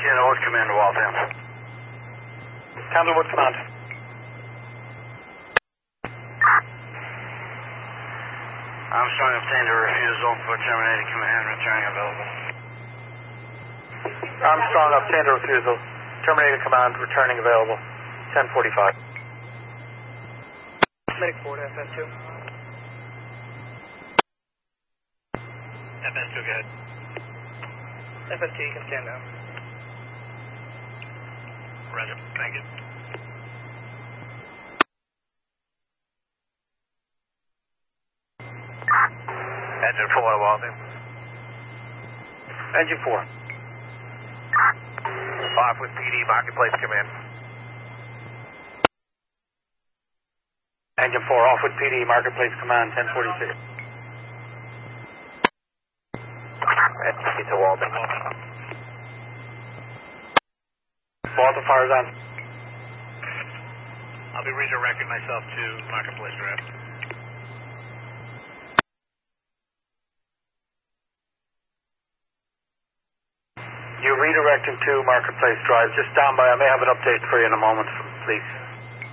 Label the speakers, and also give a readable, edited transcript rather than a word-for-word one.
Speaker 1: Candlewood Command to Waltham.
Speaker 2: Candlewood Command.
Speaker 1: Armstrong obtained a refusal for terminating command, returning available.
Speaker 2: Armstrong obtained a refusal. Terminated command, returning available. 10:45.
Speaker 3: Medic 4 to FS2.
Speaker 1: FS2, go ahead.
Speaker 3: FS2, you can stand now.
Speaker 1: Roger, thank you. Engine 4 to Waltham.
Speaker 2: Engine 4.
Speaker 1: Off with PD, Marketplace Command.
Speaker 2: Engine 4 off with PD, Marketplace Command, 10:46.
Speaker 1: Engine to Waltham.
Speaker 2: Waltham fires on.
Speaker 1: I'll be redirecting myself to Marketplace Drive.
Speaker 2: You're redirecting to Marketplace Drive. Just stand by. I may have an update for you in a moment, please.